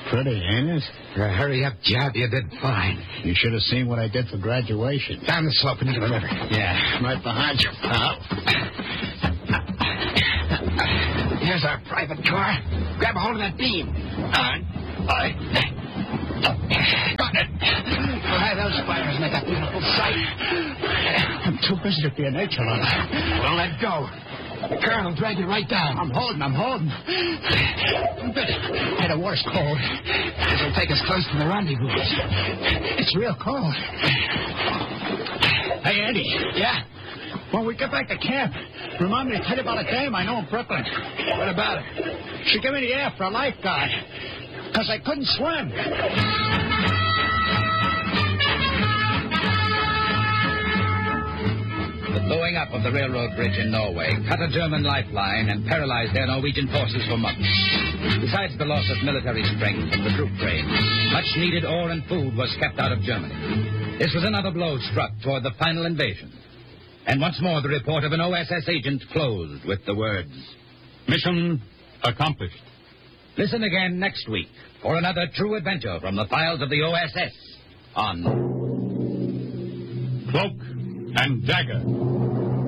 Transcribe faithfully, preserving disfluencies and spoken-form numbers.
Pretty, ain't it? Uh, hurry up, Jab. You did fine. You should have seen what I did for graduation. Down the slope into the river. Yeah, right behind you, pal. Here's our private car. Grab a hold of that beam. On. I. Got it. We'll have those spiders make a beautiful sight. I'm too busy to be a nature lover. Don't let go. The current will drag you right down. I'm holding, I'm holding. But I had a worse cold. This will take us close to the rendezvous. It's real cold. Hey, Andy. Yeah? When we get back to camp, remind me to tell you about a dame I know in Brooklyn. What about it? She gave me the air for a lifeguard. Because I couldn't swim. The blowing up of the railroad bridge in Norway cut a German lifeline and paralyzed their Norwegian forces for months. Besides the loss of military strength from the troop train, much-needed ore and food was kept out of Germany. This was another blow struck toward the final invasion. And once more the report of an O S S agent closed with the words, "Mission accomplished." Listen again next week for another true adventure from the files of the O S S on Cloak and Dagger.